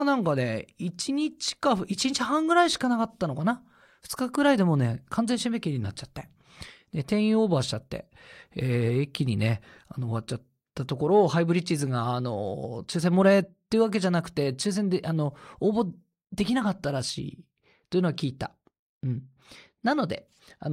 なんかね、1日か1日半ぐらいしかなかったのかな。2日くらいでもね、完全締め切りになっちゃって。で、定員オーバーしちゃって、一気にね、終わっちゃったところを、ハイブリッジズが、抽選漏れっていうわけじゃなくて、抽選で、応募できなかったらしいというのは聞いた。うん。なので、